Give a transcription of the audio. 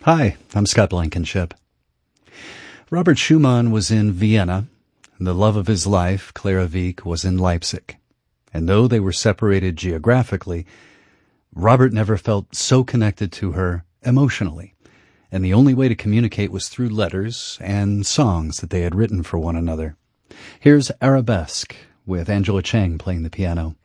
Hi, I'm Scott Blankenship. Robert Schumann was in Vienna, and the love of his life, Clara Wieck, was in Leipzig. And though they were separated geographically, Robert never felt so connected to her emotionally, and the only way to communicate was through letters and songs that they had written for one another. Here's Arabesque, with Angela Chang playing the piano.